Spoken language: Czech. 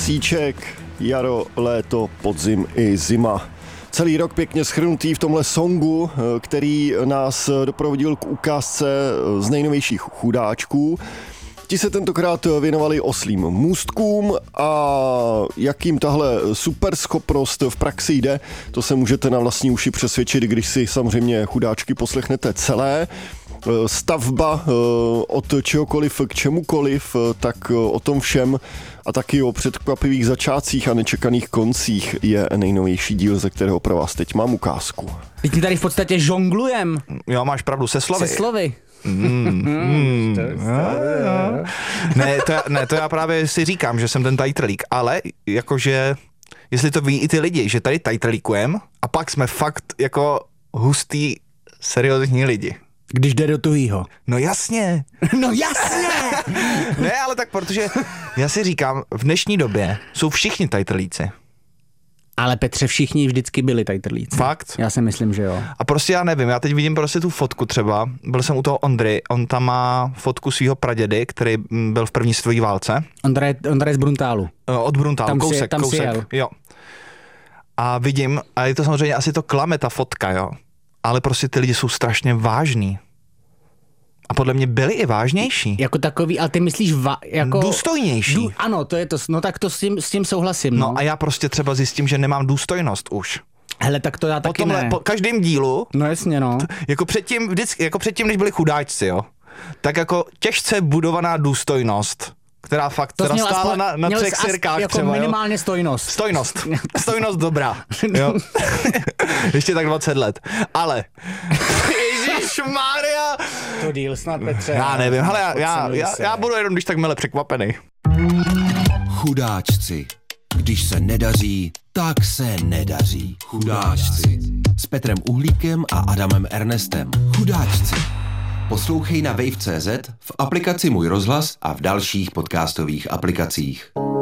měsíček, jaro, léto, podzim i zima. Celý rok pěkně shrnutý v tomhle songu, který nás doprovodil k ukázce z nejnovějších chudáčků. Ti se tentokrát věnovali oslím můstkům a jak jim tahle superschopnost v praxi jde, to se můžete na vlastní uši přesvědčit, když si samozřejmě chudáčky poslechnete celé. Stavba od čehokoliv k čemukoliv, tak o tom všem a taky o překvapivých začátcích a nečekaných koncích je nejnovější díl, ze kterého pro vás teď mám ukázku. Teď tady v podstatě žonglujem. Jo, máš pravdu, se slovy. Se slovy. Ne, to já právě si říkám, že jsem ten tajtrlík, ale jakože, jestli to ví i ty lidi, že tady tajtrlíkujem a pak jsme fakt jako hustý, seriózní lidi. Když jde do tuhýho. No jasně. No jasně! Ne, ale tak protože já si říkám, v dnešní době jsou všichni tajtrlíci. Ale Petře, všichni vždycky byli tajtrlíci. Fakt? Já si myslím, že jo. A prostě já nevím, já teď vidím prostě tu fotku třeba, byl jsem u toho Ondry, on tam má fotku svého pradědy, který byl v první světové válce. Ondra je z Bruntálu. Od Bruntálu, kousek. Jo. A vidím, a je to samozřejmě, asi to klame ta fotka, jo. Ale prostě ty lidi jsou strašně vážní. A podle mě byli i vážnější. Jako takový, ale ty myslíš jako... Důstojnější. Ano, to je to, no tak to s tím souhlasím. No a já prostě třeba zjistím, že nemám důstojnost už. Hele, tak to já taky ne. Po každém dílu, no jasně, no. Jako předtím, než byli chudáčci, jo, tak jako těžce budovaná důstojnost, která fakt teda stála na 3 sirkách jako třeba, minimálně jo. Stojnost Dobrá, jo. Ještě tak 20 let, ale Ježišmarja. To díl snad, Petře. Já nevím, hele, já budu jenom když tak mile překvapený. Chudáčci. Když se nedaří, tak se nedaří. Chudáčci. S Petrem Uhlíkem a Adamem Ernestem. Chudáčci. Poslouchej na wave.cz, v aplikaci Můj rozhlas a v dalších podcastových aplikacích.